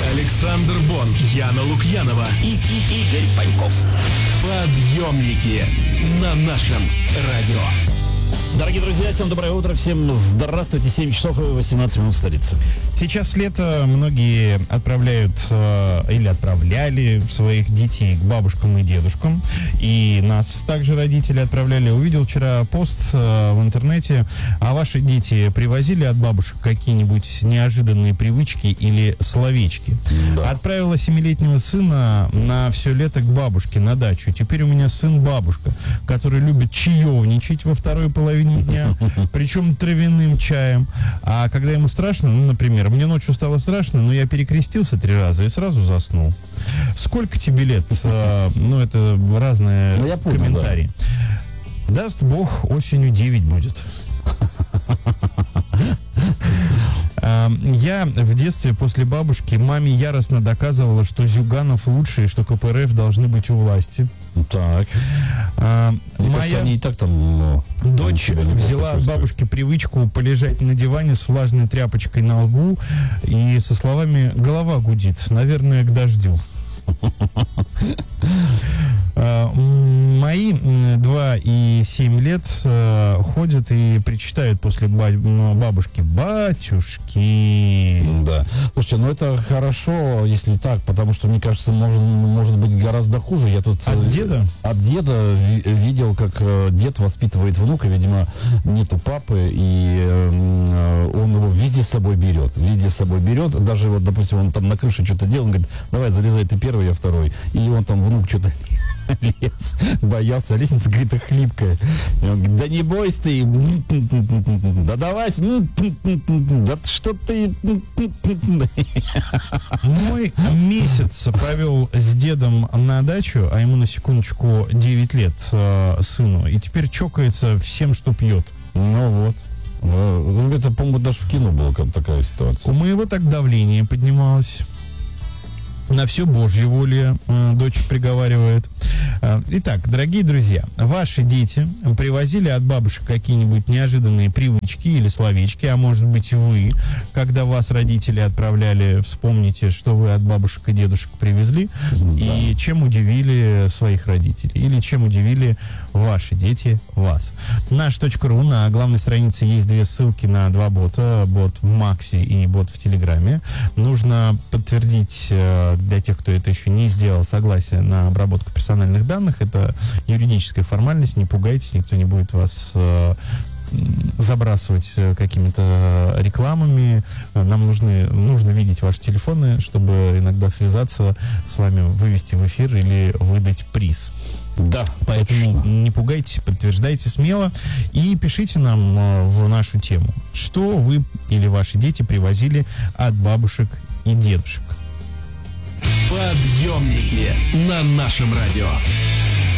Александр Бон, Яна Лукьянова и Игорь Паньков. Подъемники на нашем радио. Дорогие друзья, всем доброе утро, всем здравствуйте, 7 часов и 18 минут в столице. Сейчас лето, многие отправляют или отправляли своих детей к бабушкам и дедушкам, и нас также родители отправляли. Увидел вчера пост в интернете, а ваши дети привозили от бабушек какие-нибудь неожиданные привычки или словечки? Да. Отправила 7-летнего сына на все лето к бабушке на дачу. Теперь у меня сын-бабушка, который любит чаевничать во второй половине дня, причем травяным чаем. А когда ему страшно, ну, например, мне ночью стало страшно, но я перекрестился 3 раза и сразу заснул. Сколько тебе лет? Ну, это разные комментарии. Да. Даст Бог, осенью 9 будет. Я в детстве после бабушки маме яростно доказывала, что Зюганов лучший, что КПРФ должны быть у власти. Так. Моя и так там, дочь взяла от бабушки привычку полежать на диване с влажной тряпочкой на лбу и со словами «голова гудит, наверное, к дождю». Мои 2 и 7 лет ходят и причитают после бабушки: «Батюшки». Да. Слушайте, ну это хорошо, если так, потому что, мне кажется, может быть гораздо хуже. Я тут от деда видел, как дед воспитывает внука, видимо, нету папы, и он его везде с собой берет. Даже вот, допустим, он там на крыше что-то делал, он говорит: давай, залезай, ты первый, я второй. И он там, внук, что-то лез, боялся, лестница какая-то хлипкая. И он говорит: да не бойся ты, да давай, да что ты. Мой месяц провел с дедом на дачу, а ему на секундочку 9 лет, сыну, и теперь чокается всем, что пьет. Ну вот. Это, по-моему, даже в кино была такая ситуация. У моего так давление поднималось. На все Божье воле, дочь приговаривает. Итак, дорогие друзья, ваши дети привозили от бабушек какие-нибудь неожиданные привычки или словечки, а может быть вы, когда вас родители отправляли, вспомните, что вы от бабушек и дедушек привезли, и чем удивили своих родителей, или чем удивили ваши дети вас. Наш.ру, на главной странице есть 2 ссылки на 2 бота, бот в Максе и бот в Телеграме. Нужно подтвердить для тех, кто это еще не сделал, согласие на обработку персональных данных. Это юридическая формальность, не пугайтесь, никто не будет вас забрасывать какими-то рекламами. Нам нужно видеть ваши телефоны, чтобы иногда связаться с вами, вывести в эфир или выдать приз. Да, поэтому не пугайтесь, подтверждайте смело и пишите нам в нашу тему, что вы или ваши дети привозили от бабушек и дедушек. Подъемники на нашем радио.